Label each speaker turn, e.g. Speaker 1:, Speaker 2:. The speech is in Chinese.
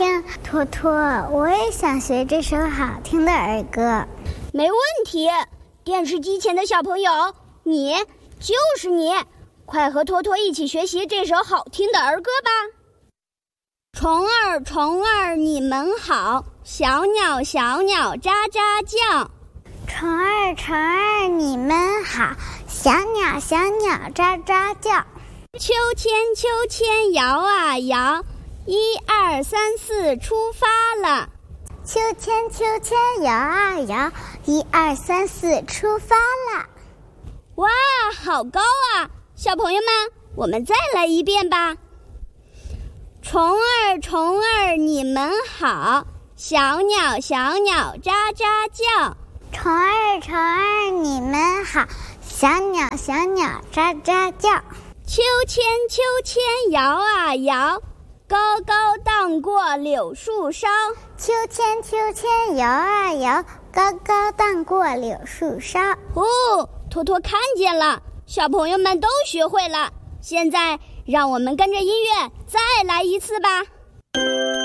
Speaker 1: 听，托托，我也想学这首好听的儿歌。
Speaker 2: 没问题，电视机前的小朋友，你就是你，快和托托一起学习这首好听的儿歌吧。虫儿虫儿你们好，小鸟小鸟喳喳叫。
Speaker 1: 虫儿虫儿你们好，小鸟小鸟喳喳叫。
Speaker 2: 秋千秋千摇啊摇，1、2、3、4出发了。
Speaker 1: 秋千秋千摇啊摇，1、2、3、4出发了。
Speaker 2: 哇，好高啊！小朋友们，我们再来一遍吧。虫儿虫儿你们好，小鸟小鸟喳喳叫。
Speaker 1: 虫儿虫儿你们好，小鸟小鸟喳喳叫。
Speaker 2: 秋千秋千摇啊摇，高高荡过柳树梢。
Speaker 1: 秋千秋千摇啊摇，高高荡过柳树梢。
Speaker 2: 哦，托托看见了，小朋友们都学会了。现在让我们跟着音乐再来一次吧。